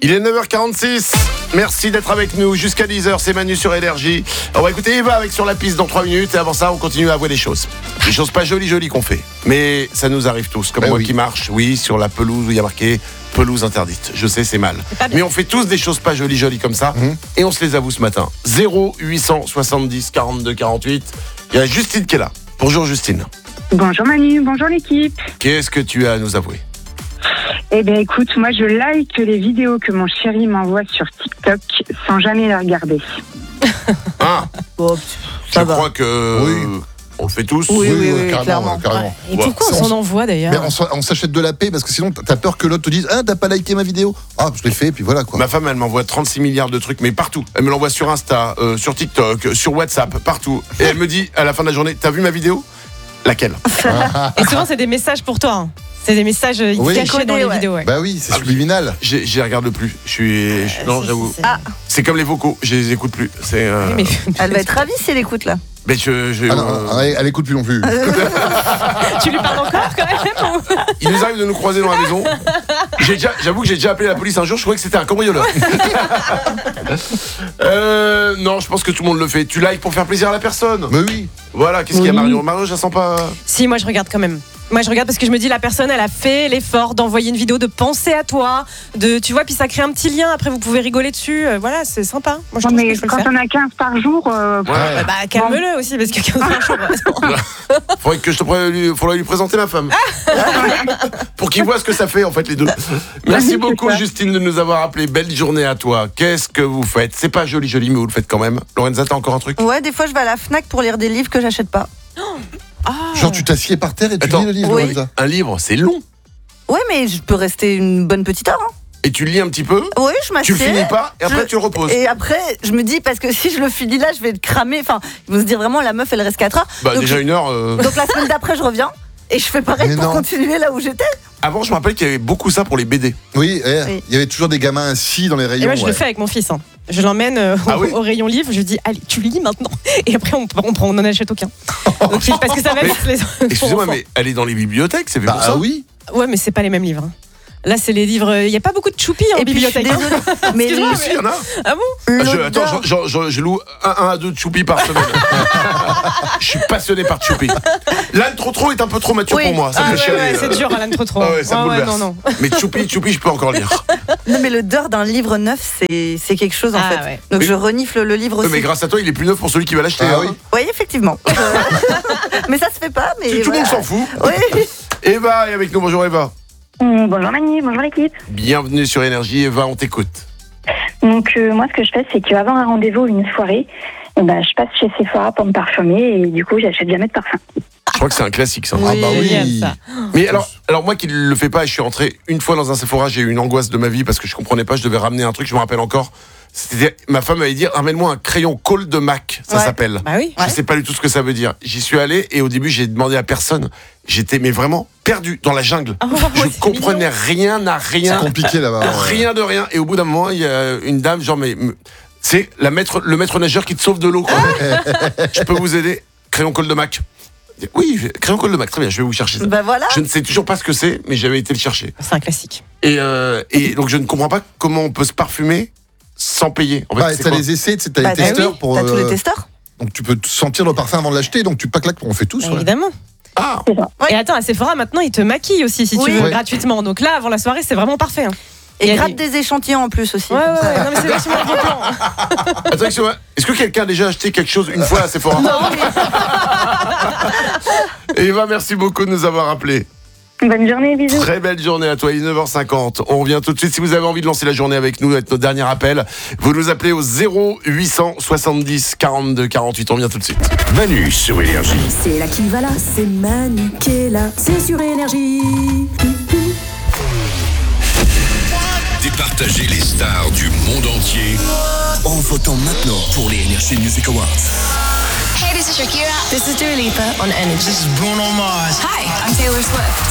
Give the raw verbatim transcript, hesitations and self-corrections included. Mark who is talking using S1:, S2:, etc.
S1: Il est neuf heures quarante-six. Merci d'être avec nous jusqu'à dix heures. C'est Manu sur Énergie. On va écouter Eva avec Sur la piste dans trois minutes. Et avant ça, on continue à voir des choses. Des choses pas jolies, jolies qu'on fait. Mais ça nous arrive tous. Comme
S2: bah
S1: moi
S2: oui.
S1: qui marche, oui, sur la pelouse où il y a marqué pelouse interdite. Je sais, c'est mal.
S3: C'est
S1: Mais on fait tous des choses pas jolies, jolies comme ça. Mmh. Et on se les avoue ce matin. zéro huit cent soixante-dix quarante-deux quarante-huit. Il y a Justine qui est là. Bonjour Justine.
S4: Bonjour Manu, bonjour l'équipe.
S1: Qu'est-ce que tu as à nous avouer?
S4: Eh bien écoute, moi je like les vidéos que mon chéri m'envoie sur TikTok sans jamais les regarder.
S1: Ah,
S3: Bon,
S1: je
S3: ça va.
S1: crois que
S2: Oui.
S1: on le fait tous.
S3: Oui, oui, oui,
S2: carrément,
S3: clairement.
S2: carrément.
S3: Ouais. Et
S1: Ouais.
S3: pourquoi on
S2: Ça, on
S3: s'en envoie d'ailleurs?
S2: Mais on, s- on s'achète de la paix parce que sinon t'as peur que l'autre te dise ah t'as pas liké ma vidéo. Ah je l'ai fait et puis voilà quoi.
S1: Ma femme, elle m'envoie trente-six milliards de trucs, mais partout. Elle me l'envoie sur Insta, euh, sur TikTok, sur WhatsApp, partout. Et elle me dit à la fin de la journée, t'as vu ma vidéo? Laquelle?
S3: Et souvent, c'est des messages pour toi. hein. C'est des messages euh,
S2: Oui.
S3: cachés
S5: Codés,
S3: dans les
S5: ouais.
S3: vidéos. Ouais.
S2: Bah oui c'est
S1: Ah,
S2: subliminal.
S1: J'ai- J'y regarde plus. Je suis. je- non,
S3: C'est-
S1: j'avoue.
S3: c'est-
S5: Ah.
S1: C'est comme les vocaux, je les écoute plus. C'est. euh,
S3: Oui, mais-
S5: Elle va être ravie si elle écoute là.
S1: mais je. je-
S2: Ah non,
S1: euh,
S2: elle, elle écoute plus non plus.
S3: Tu lui parles encore quand même ou-
S1: Il nous arrive de nous croiser dans la maison. J'ai déjà, j'avoue que j'ai déjà appelé la police un jour, je croyais que c'était un cambrioleur. euh, non, je pense que tout le monde le fait. Tu likes pour faire plaisir à la personne.
S2: Mais oui.
S1: Voilà, qu'est-ce qu'il y a, Mario? Mario, je la sens pas.
S3: Si, moi je regarde quand même. Moi je regarde parce que je me dis la personne elle a fait l'effort d'envoyer une vidéo, de penser à toi, de tu vois, puis ça crée un petit lien. Après vous pouvez rigoler dessus. Euh, voilà, c'est sympa. Moi je
S4: Non,
S3: trouve
S4: mais
S3: que je peux le
S4: quand
S3: faire.
S4: on a quinze par jour, euh,
S1: Ouais.
S3: Euh, bah calme-le aussi parce que quinze par jour, attends.
S1: Faudrait que je te pré- lui, faudrait lui présenter ma femme. Pour qu'il voit ce que ça fait en fait les deux. Merci
S4: c'est
S1: beaucoup
S4: ça.
S1: Justine de nous avoir appelé. Belle journée à toi. Qu'est-ce que vous faites? C'est pas joli joli mais vous le faites quand même. Lorenza, t'as encore un truc?
S5: Ouais, des fois je vais à la Fnac pour lire des livres que j'achète pas.
S3: Ah.
S2: Genre tu t'assieds par terre et tu
S1: Attends.
S2: lis le livre.
S5: Oui.
S2: Lorenza.
S1: Un livre, c'est long.
S5: Ouais, mais je peux rester une bonne petite heure. Hein.
S1: Et tu le lis un petit peu,
S5: Oui, je
S1: tu
S5: m'assieds.
S1: le finis pas et après
S5: je-
S1: tu le reposes.
S5: Et après, je me dis, parce que si je le finis là, je vais le cramer. Enfin, ils vont se dire vraiment, la meuf, elle reste quatre heures.
S1: Bah
S5: donc,
S1: déjà
S5: je-
S1: une heure. euh,
S5: donc la semaine d'après, je reviens. Et je fais pareil
S2: Mais
S5: pour
S2: non.
S5: continuer là où j'étais.
S1: Avant, je me rappelle qu'il y avait beaucoup ça pour les B D.
S2: Oui, eh,
S5: Oui.
S2: il y avait toujours des gamins assis dans les
S3: Et
S2: rayons.
S3: moi je le
S2: ouais.
S3: fais avec mon fils. hein. Je l'emmène euh,
S1: Ah
S3: au,
S1: oui
S3: au rayon livre. Je lui dis allez tu lis maintenant. Et après on on, prend- on en achète aucun. Donc, il- parce que ça va
S1: Mais-
S3: vite les
S1: Excusez-moi,
S3: enfants.
S1: mais elle est dans les bibliothèques, c'est fait
S2: Bah
S1: pour ça.
S2: ah oui.
S3: Ouais mais c'est pas les mêmes livres. hein. Là c'est les livres. Il y a pas beaucoup de choupi en
S5: Et puis, je suis
S3: bibliothèque. hein.
S5: désolée. Mais
S3: Excuse-moi,
S1: Mais si, il y en a.
S3: Ah bon?
S1: Ah, je,
S5: l'odeur-
S1: attends, je, je- je- je loue un, un à deux Choupi par semaine. Je suis passionné par Choupi. L'âne trop trop est un peu trop mature
S5: Oui.
S1: pour moi. Ça
S3: Ah
S1: me
S3: ouais,
S1: fait chialer.
S3: ouais, c'est dur Alan trop trop.
S1: Ah ouais, ça me bouleverse.
S3: non non.
S1: Mais Choupi, Choupi, je peux encore lire.
S5: Non, mais l'odeur d'un livre neuf, c'est c'est quelque chose en
S3: Ah,
S5: fait.
S3: ouais.
S5: Donc
S1: Mais-
S5: je renifle le livre
S1: Ouais,
S5: aussi.
S1: mais grâce à toi, il est plus neuf pour celui qui va l'acheter.
S2: Ah
S1: hein.
S2: oui.
S5: Oui, effectivement. Je- mais ça se fait pas. Mais
S1: Tout le monde
S5: voilà.
S1: s'en fout.
S5: Oui.
S1: Eva est avec nous. Bonjour Eva.
S4: hum, bonjour Manu, bonjour l'équipe.
S1: Bienvenue sur Énergie. Eva, on t'écoute.
S4: Donc euh, moi ce que je fais c'est qu'avant un rendez-vous ou une soirée, eh ben, je passe chez Sephora pour me parfumer et du coup j'achète jamais de parfum.
S1: Je crois que c'est un classique ça.
S2: Ah bah oui.
S3: génial, ça.
S1: Mais alors, alors moi qui ne le fais pas, je suis rentré une fois dans un Sephora, j'ai eu une angoisse de ma vie parce que je comprenais pas, je devais ramener un truc, je me rappelle encore. C'était, ma femme m'avait dit ramène-moi un crayon Cold de Mac, ça
S5: Ouais.
S1: s'appelle.
S3: Bah oui.
S1: Je sais pas du tout ce que ça veut dire. J'y suis allé et au début j'ai demandé à personne. J'étais mais vraiment perdu dans la jungle.
S3: Oh,
S1: Je
S3: c'est
S1: comprenais
S3: mignon.
S1: rien à
S2: C'est
S1: rien,
S2: compliqué là-bas. ouais.
S1: rien de rien. Et au bout d'un moment, il y a une dame genre mais me- c'est la maître, le maître nageur qui te sauve de l'eau. quoi. Je peux vous aider? Crayon Cold de Mac. Oui, crayon Cold de Mac. Très bien, je vais vous chercher ça.
S5: Bah voilà.
S1: Je ne sais toujours pas ce que c'est, mais j'avais été le chercher.
S3: C'est un classique.
S1: Et, euh, et donc je ne comprends pas comment on peut se parfumer sans payer. En fait,
S2: Bah,
S1: c'est
S2: t'as
S1: quoi
S2: les essais, tu sais, t'as
S5: Bah,
S2: les
S5: t'as-
S2: testeurs
S5: oui,
S2: pour.
S5: T'as tous les
S2: euh,
S5: testeurs.
S2: Donc tu peux sentir le parfum avant de l'acheter, donc tu pas claques, on fait tous. ouais.
S3: Évidemment.
S1: Ah,
S3: Et attends, à Sephora maintenant ils te maquillent aussi si
S5: Oui.
S3: tu veux
S2: Ouais.
S3: gratuitement. Donc là avant la soirée c'est vraiment parfait. hein.
S5: Et
S3: Il y a
S5: gratte
S3: des-
S5: des échantillons en plus aussi.
S3: Ouais ouais
S5: comme ça.
S3: ouais. Non mais c'est vachement important.
S1: attends, excuse-moi. Est-ce que quelqu'un a déjà acheté quelque chose une fois à Sephora? Et Eva, merci beaucoup de nous avoir appelés.
S4: Bonne journée, bisous.
S1: Très belle journée à toi, il est neuf heures cinquante. On revient tout de suite. Si vous avez envie de lancer la journée avec nous, avec notre dernier appel, vous nous appelez au zéro huit cent soixante-dix quarante-deux quarante-huit. On revient tout de suite.
S6: Manu sur Énergie.
S7: C'est là qui va là, c'est Manu qui est là, c'est sur Énergie.
S6: Départager les stars du monde entier en votant maintenant pour les Energy Music Awards.
S8: Hey, this is Shakira.
S7: This is Dua Lipa on Energy.
S8: This is Bruno Mars.
S7: Hi, I'm Taylor Swift.